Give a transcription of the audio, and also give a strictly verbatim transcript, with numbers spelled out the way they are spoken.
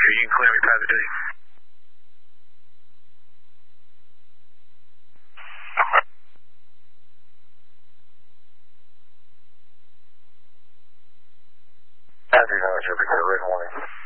You can clear me private duty. Andrew, no, it's your written warning.